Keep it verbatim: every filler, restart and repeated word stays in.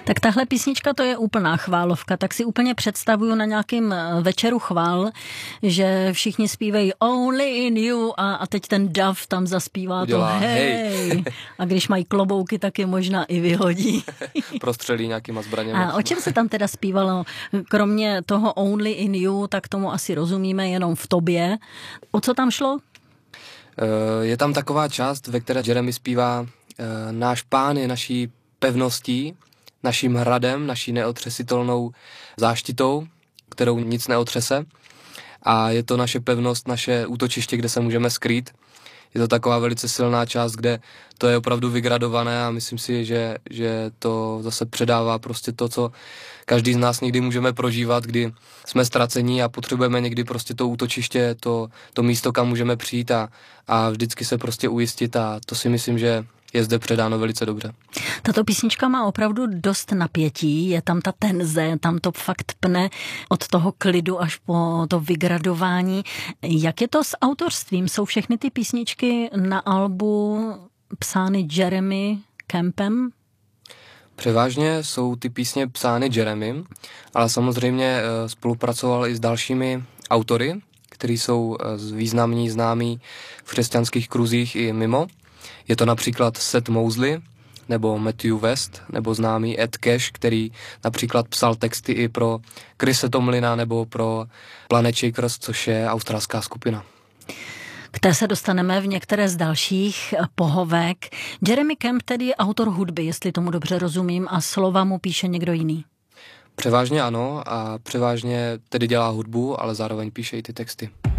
Tak tahle písnička to je úplná chválovka, tak si úplně představuju na nějakým večeru chvál, že všichni zpívají Only in you a, a teď ten dav tam zaspívá Udělá, to hej. hej. A když mají klobouky, taky možná i vyhodí. Prostřelí nějakýma zbraněmi. A o čem se tam teda zpívalo? Kromě toho Only in you, tak tomu asi rozumíme jenom v tobě. O co tam šlo? Je tam taková část, ve které Jeremy zpívá náš pán je naší pevností, naším hradem, naší neotřesitelnou záštitou, kterou nic neotřese. A je to naše pevnost, naše útočiště, kde se můžeme skrýt. Je to taková velice silná část, kde to je opravdu vygradované a myslím si, že, že to zase předává prostě to, co každý z nás někdy můžeme prožívat, kdy jsme ztracení a potřebujeme někdy prostě to útočiště, to, to místo, kam můžeme přijít a, a vždycky se prostě ujistit a to si myslím, že je zde předáno velice dobře. Tato písnička má opravdu dost napětí, je tam ta tenze, tam to fakt pne od toho klidu až po to vygradování. Jak je to s autorstvím? Jsou všechny ty písničky na albu psány Jeremy Campem? Převážně jsou ty písně psány Jeremym, ale samozřejmě spolupracoval i s dalšími autory, kteří jsou významní, známí v křesťanských kruzích i mimo. Je to například Seth Mosley, nebo Matthew West, nebo známý Ed Cash, který například psal texty i pro Chrise Tomlina nebo pro Planetshakers, což je australská skupina. K té se dostaneme v některé z dalších pohovek. Jeremy Camp tedy je autor hudby, jestli tomu dobře rozumím, a slova mu píše někdo jiný. Převážně ano a převážně tedy dělá hudbu, ale zároveň píše i ty texty.